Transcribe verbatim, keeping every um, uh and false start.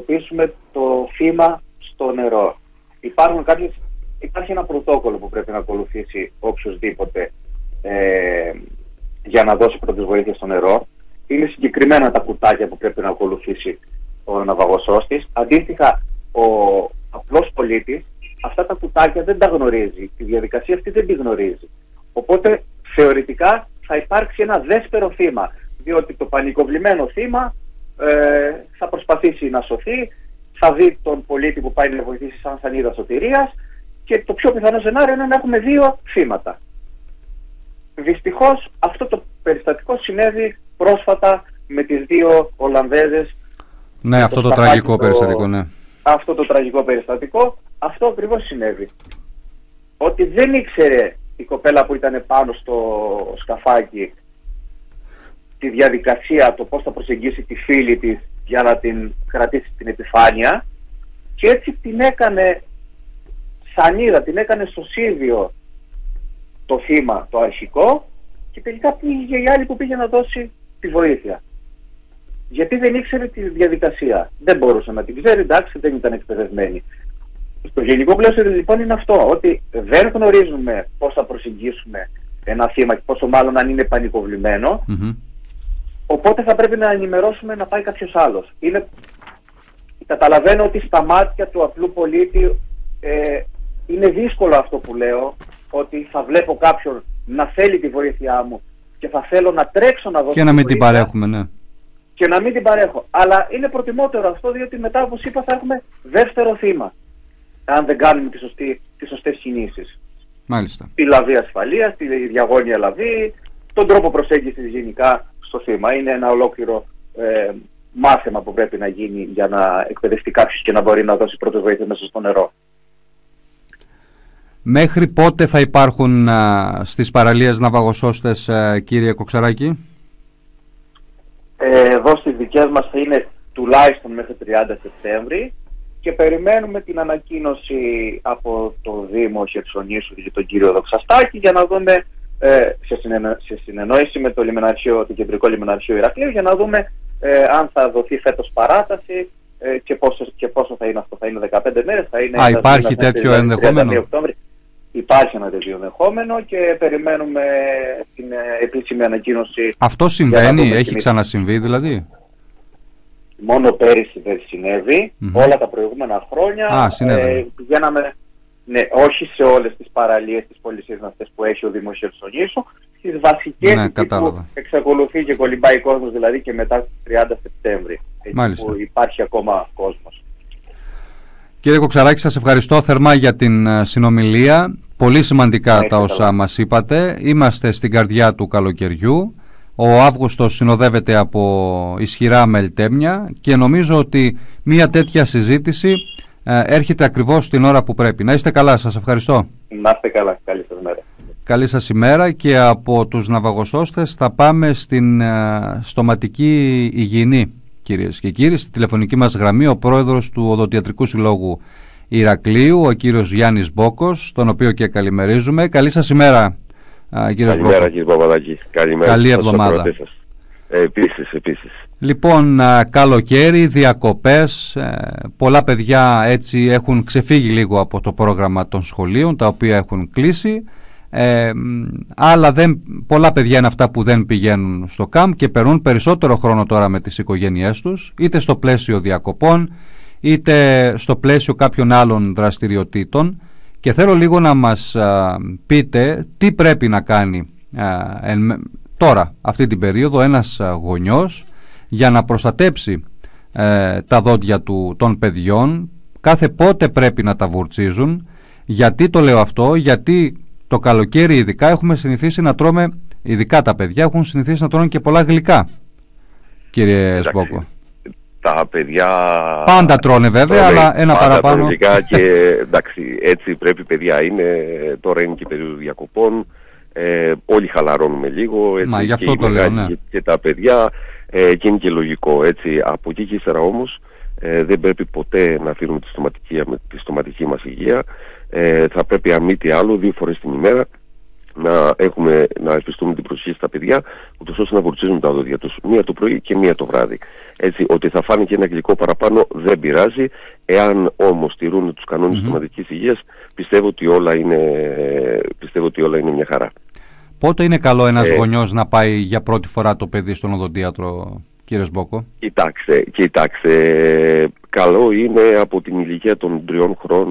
εντοπίσουμε το θύμα στο νερό. Υπάρχουν κάποιες, υπάρχει ένα πρωτόκολλο που πρέπει να ακολουθήσει οποιοσδήποτε ε, για να δώσει πρώτη βοήθεια στο νερό. Είναι συγκεκριμένα τα κουτάκια που πρέπει να ακολουθήσει ο ναυαγοσώστης. Αντίστοιχα, ο απλός πολίτης αυτά τα κουτάκια δεν τα γνωρίζει. Τη διαδικασία αυτή δεν τη γνωρίζει. Οπότε θεωρητικά θα υπάρξει ένα δεύτερο θύμα. Διότι το πανικοβλημένο θύμα ε, θα προσπαθήσει να σωθεί, θα δει τον πολίτη που πάει να βοηθήσει σαν σανίδα σωτηρίας και το πιο πιθανό σενάριο είναι να έχουμε δύο θύματα. Δυστυχώς αυτό το περιστατικό συνέβη πρόσφατα με τις δύο Ολλανδέζες. Ναι, αυτό το, το τραγικό το, περιστατικό, ναι. Αυτό το τραγικό περιστατικό, αυτό ακριβώς συνέβη. Ότι δεν ήξερε η κοπέλα που ήταν πάνω στο σκαφάκι τη διαδικασία, το πώς θα προσεγγίσει τη φίλη της για να την κρατήσει την επιφάνεια, και έτσι την έκανε σανίδα, την έκανε στο σίδιο το θύμα το αρχικό, και τελικά πήγε η άλλη που πήγε να δώσει τη βοήθεια. Γιατί δεν ήξερε τη διαδικασία. Δεν μπορούσε να την ξέρει, εντάξει, δεν ήταν εκπαιδευμένη. Στο γενικό πλαίσιο λοιπόν είναι αυτό, ότι δεν γνωρίζουμε πώς θα προσεγγίσουμε ένα θύμα και πόσο μάλλον αν είναι πανικοβλημένο. Mm-hmm. Οπότε θα πρέπει να ενημερώσουμε να πάει κάποιος άλλος. Είναι... Καταλαβαίνω ότι στα μάτια του απλού πολίτη ε, είναι δύσκολο αυτό που λέω, ότι θα βλέπω κάποιον να θέλει τη βοήθειά μου και θα θέλω να τρέξω να δώσω και να μην την παρέχουμε, ναι. Και να μην την παρέχω. Αλλά είναι προτιμότερο αυτό, διότι μετά, όπως είπα, θα έχουμε δεύτερο θύμα, αν δεν κάνουμε τις, σωστή, τις σωστές κινήσεις. Μάλιστα. Τη λαβή ασφαλείας, τη διαγώνια λαβή, τον τρόπο προσέγγισης γενικά στο θύμα. Είναι ένα ολόκληρο ε, μάθημα που πρέπει να γίνει για να εκπαιδευτεί κάποιος και να μπορεί να δώσει πρώτη βοήθεια μέσα στο νερό. Μέχρι πότε θα υπάρχουν α, στις παραλίες ναυαγοσώστες, α, κύριε Κοξαράκη? Ε, εδώ στις δικές μας θα είναι τουλάχιστον μέχρι τριάντα Σεπτέμβρη και περιμένουμε την ανακοίνωση από το Δήμο Χερσονήσου και τον κύριο Δοξαστάκη για να δούμε ε, σε, συνεννο, σε συνεννόηση με το, λιμεναρχείο, το κεντρικό λιμεναρχείο Ηρακλείου, για να δούμε ε, αν θα δοθεί φέτος παράταση ε, και, πόσο, και πόσο θα είναι αυτό. Θα είναι δεκαπέντε μέρες, θα είναι... Α, υπάρχει τέτοιο ενδεχόμενο? Υπάρχει ένα τέτοιο ενδεχόμενο και περιμένουμε την επίσημη ανακοίνωση. Αυτό συμβαίνει, έχει ξανασυμβεί δηλαδή? Μόνο πέρυσι δεν συνέβη. Mm-hmm. Όλα τα προηγούμενα χρόνια Α, ε, πηγαίναμε, ναι, όχι σε όλες τις παραλίες της πολυσύχναστες που έχει ο Δήμος Χερσονήσου, στις βασικές, ναι, που εξακολουθεί και κολυμπάει κόσμος, δηλαδή και μετά τριάντα Σεπτέμβρη, εκεί που υπάρχει ακόμα κόσμος. Κύριε Κοξαράκη, σας ευχαριστώ θερμά για την συνομιλία. Πολύ σημαντικά Έχει τα όσα καλά. μας είπατε. Είμαστε στην καρδιά του καλοκαιριού. Ο Αύγουστος συνοδεύεται από ισχυρά μελτέμια και νομίζω ότι μια τέτοια συζήτηση ε, έρχεται ακριβώς την ώρα που πρέπει. Να είστε καλά, σας ευχαριστώ. Να είστε καλά, καλή σας μέρα. Καλή σας ημέρα, και από τους ναυαγοσώστες θα πάμε στην ε, στοματική υγιεινή. Κυρίες και κύριοι, στη τηλεφωνική μας γραμμή ο πρόεδρος του Οδοντιατρικού Συλλόγου Ηρακλείου, ο κύριος Γιάννης Μπόκος, τον οποίο και καλημερίζουμε. Καλή σας ημέρα, κύριος Μπόκο. Καλημέρα, κύριε Παπαδάκη. Καλημέρα. Καλή εβδομάδα. Ε, επίσης, επίσης. Λοιπόν, καλοκαίρι, διακοπές, πολλά παιδιά έτσι έχουν ξεφύγει λίγο από το πρόγραμμα των σχολείων, τα οποία έχουν κλείσει. Ε, αλλά δεν, πολλά παιδιά είναι αυτά που δεν πηγαίνουν στο ΚΑΜ και περνούν περισσότερο χρόνο τώρα με τις οικογένειές τους, είτε στο πλαίσιο διακοπών είτε στο πλαίσιο κάποιων άλλων δραστηριοτήτων, και θέλω λίγο να μας α, πείτε τι πρέπει να κάνει α, εν, τώρα αυτή την περίοδο ένας α, γονιός για να προστατέψει ε, τα δόντια του, των παιδιών, κάθε πότε πρέπει να τα βουρτσίζουν. Γιατί το λέω αυτό? Γιατί το καλοκαίρι ειδικά έχουμε συνηθίσει να τρώμε, ειδικά τα παιδιά έχουν συνηθίσει να τρώνε και πολλά γλυκά, κύριε Σμπόκο. Τα παιδιά πάντα τρώνε βέβαια, τρώνε, αλλά ένα πάντα παραπάνω. Γλυκά και εντάξει, έτσι πρέπει, παιδιά είναι, τώρα είναι και περίοδο διακοπών, ε, όλοι χαλαρώνουμε λίγο, έτσι. Μα, γι' αυτό το λέω, ναι. και, και τα παιδιά, ε, και είναι και λογικό, έτσι. Από εκεί και ύστερα όμως ε, δεν πρέπει ποτέ να αφήνουμε τη στοματική, τη στοματική μας υγεία. Ε, θα πρέπει αν μη τι άλλο δύο φορές την ημέρα να, έχουμε, να εφιστούμε την προσοχή στα παιδιά, ούτως ώστε να βουρτσίζουν τα δόντια τους μία το πρωί και μία το βράδυ. Έτσι, ότι θα φάνε και ένα γλυκό παραπάνω δεν πειράζει. Εάν όμως τηρούν τους κανόνες mm-hmm. της σωματικής υγείας, πιστεύω ότι όλα είναι, πιστεύω ότι όλα είναι μια χαρά. Πότε είναι καλό ένας ε, γονιός να πάει για πρώτη φορά το παιδί στον οδοντίατρο, κύριε Σμπόκο? Κοιτάξτε, κοιτάξτε, καλό είναι από την ηλικία των τριών χρόνων